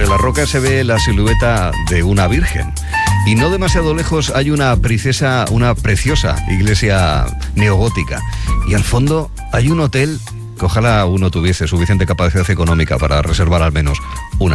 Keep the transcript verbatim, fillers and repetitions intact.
entre las rocas se ve la silueta de una virgen. Y no demasiado lejos hay una princesa, una preciosa iglesia neogótica. Y al fondo hay un hotel que ojalá uno tuviese suficiente capacidad económica para reservar al menos una